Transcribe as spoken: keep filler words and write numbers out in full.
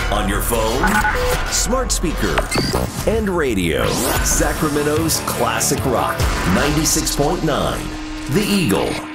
On your phone, smart speaker, and radio. Sacramento's classic rock, ninety-six point nine, The Eagle.